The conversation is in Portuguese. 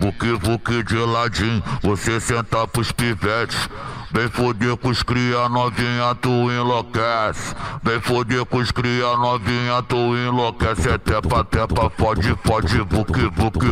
Vuque de ladinho, você senta pros pivetes. Vem foder com os cria novinha, tu enlouquece. Vem foder com os cria novinha, tu enlouquece. É tepa, fode, vuque.